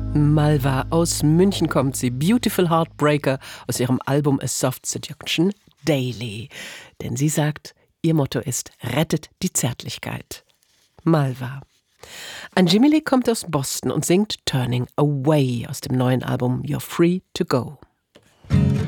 Malva aus München kommt sie. Beautiful Heartbreaker aus ihrem Album A Soft Seduction Daily. Denn sie sagt, ihr Motto ist, rettet die Zärtlichkeit. Malva. Anjimi Lee kommt aus Boston und singt Turning Away aus dem neuen Album You're Free to Go.